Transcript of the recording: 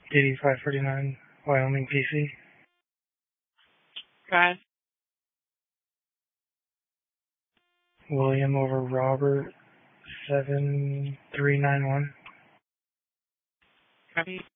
8549, Wyoming, PC. Go ahead. William over Robert, 7391. Copy.